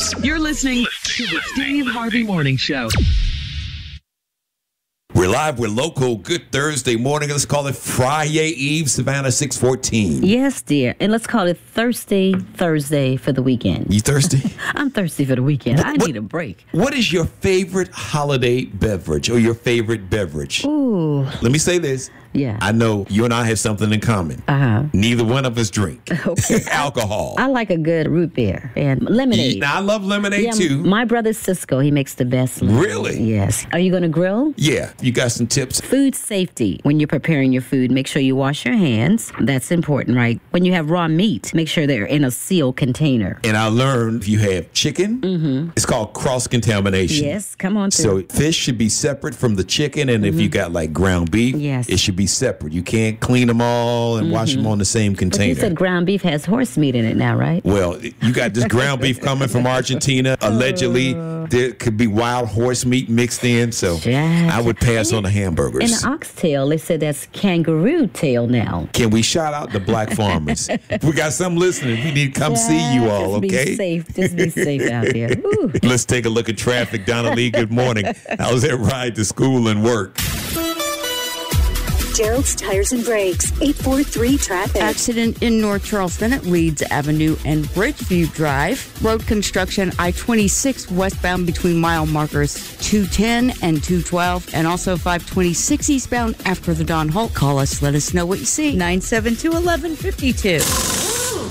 You're listening to the Steve Harvey Morning Show. We're live. We're local. Good Thursday morning. Let's call it Friday Eve, Savannah 614. Yes, dear. And let's call it Thursday for the weekend. You thirsty? I'm thirsty for the weekend. I need a break. What is your favorite holiday beverage or your favorite beverage? Ooh. Let me say this. Yeah. I know you and I have something in common. Uh-huh. Neither one of us drink Okay. alcohol. I like a good root beer and lemonade. Now, I love lemonade too. My brother Cisco, he makes the best lemonade. Really? Yes. Are you going to grill? Yeah. You got some tips? Food safety. When you're preparing your food, make sure you wash your hands. That's important, right? When you have raw meat, make sure they're in a sealed container. And I learned if you have chicken, it's called cross-contamination. Yes, come on. So fish should be separate from the chicken, and if you got like ground beef, Yes. it should be separate. You can't clean them all and wash them on the same But container. you said ground beef has horse meat in it now, right? Well, you got this ground beef coming from Argentina. Allegedly, there could be wild horse meat mixed in, so Yes. I would pass on the And hamburgers. the oxtail, they said that's kangaroo tail now. Can we shout out the black farmers? If we got some listening, we need to come see you all, Just okay? Be safe. Just be safe out there. Ooh. Let's take a look at traffic. Donna Lee, good morning. How's that ride to school and work? Gerald's Tires and Brakes, 843 traffic. Accident in North Charleston at Leeds Avenue and Bridgeview Drive. Road construction I-26 westbound between mile markers 210 and 212, and also 526 eastbound after the Don Holt. Call us. Let us know what you see. 972-1152.